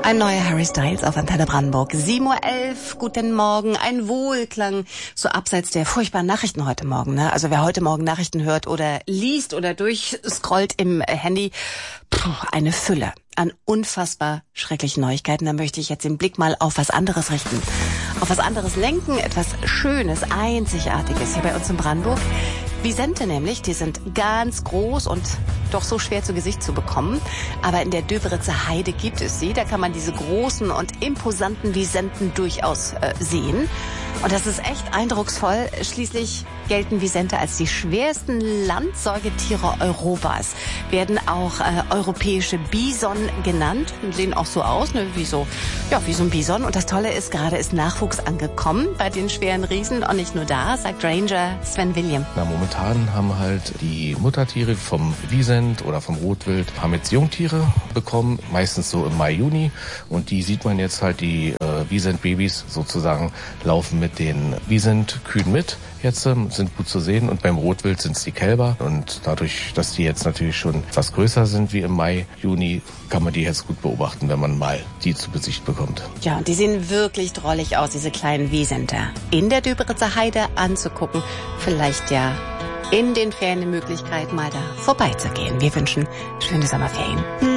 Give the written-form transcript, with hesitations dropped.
Ein neuer Harry Styles auf Antenne Brandenburg. 7:11 Uhr, guten Morgen. Ein Wohlklang, so abseits der furchtbaren Nachrichten heute Morgen. Ne? Also wer heute Morgen Nachrichten hört oder liest oder durchscrollt im Handy, eine Fülle an unfassbar schrecklichen Neuigkeiten. Da möchte ich jetzt den Blick mal auf was anderes richten. Auf was anderes lenken, etwas Schönes, Einzigartiges hier bei uns in Brandenburg. Wisente nämlich, die sind ganz groß und doch so schwer zu Gesicht zu bekommen. Aber in der Döberitzer Heide gibt es sie. Da kann man diese großen und imposanten Wisenten durchaus sehen. Und das ist echt eindrucksvoll. Schließlich gelten Wisente als die schwersten Landsäugetiere Europas. Werden auch europäische Bison genannt. Sehen auch so aus, ne? wie so ein Bison. Und das Tolle ist, gerade ist Nachwuchs angekommen bei den schweren Riesen. Und nicht nur da, sagt Ranger Sven William. Momentan haben halt die Muttertiere vom Wisent oder vom Rotwild, haben jetzt Jungtiere bekommen, meistens so im Mai, Juni. Und die sieht man jetzt halt, die Wisent-Babys sozusagen laufen mit den Wisent-Kühen mit. Jetzt sind gut zu sehen und beim Rotwild sind es die Kälber und dadurch, dass die jetzt natürlich schon etwas größer sind wie im Mai, Juni, kann man die jetzt gut beobachten, wenn man mal die zu Gesicht bekommt. Ja, und die sehen wirklich drollig aus, diese kleinen Wisenter. In der Döberitzer Heide anzugucken, vielleicht ja in den Ferien die Möglichkeit, mal da vorbeizugehen. Wir wünschen schöne Sommerferien.